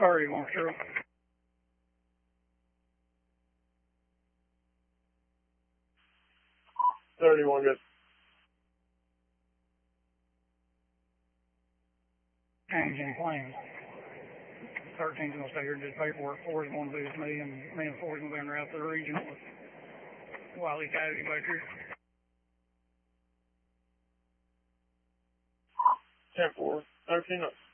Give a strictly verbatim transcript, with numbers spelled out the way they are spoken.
Sorry, you want to show? thirty-one, good. Change any claims. thirteen's going to stay here and do paperwork. four is going to be with me, and me and four is going to be in the rest of the region with Wiley County back here. ten four, thirteen up.